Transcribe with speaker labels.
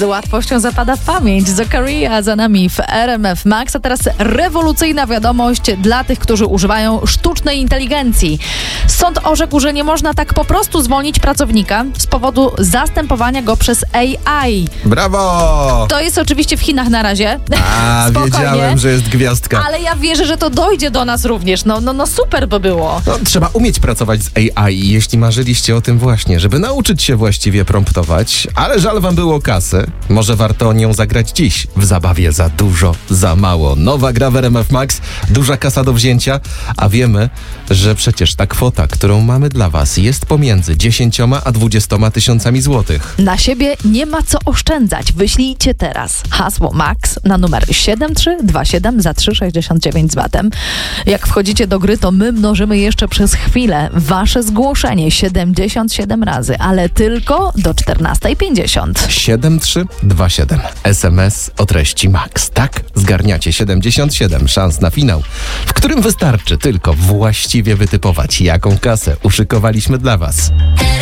Speaker 1: z łatwością zapada w pamięć. Zakaria za nami w RMF Max. A teraz rewolucyjna wiadomość dla tych, którzy używają sztucznej inteligencji. Sąd orzekł, że nie można tak po prostu zwolnić pracownika z powodu zastępowania go przez AI.
Speaker 2: Brawo!
Speaker 1: To jest oczywiście w Chinach na razie.
Speaker 2: Wiedziałem, że jest gwiazdka.
Speaker 1: Ale ja wierzę, że to dojdzie do nas również. No super by było.
Speaker 2: Trzeba umieć pracować z AI, jeśli marzyliście o tym właśnie, żeby nauczyć się właściwie promptować, ale żal wam było kasy. Może warto nią zagrać dziś w zabawie Za dużo, za mało. Nowa gra w RMF Max, duża kasa do wzięcia, a wiemy, że przecież ta kwota, którą mamy dla was, jest pomiędzy 10 a 20 tysiącami złotych.
Speaker 1: Na siebie nie ma co oszczędzać. Wyślijcie teraz hasło MAX na numer 7327 za 3,69 z VAT-em. Jak wchodzicie do gry, to my mnożymy jeszcze przez chwilę wasze zgłoszenie 77 razy, ale tylko do 14:50.
Speaker 2: 7327. SMS o treści MAX. Tak, zgarniacie 77 szans na finał, w którym wystarczy tylko właściwie wytypować, jaką kasę uszykowaliśmy dla was.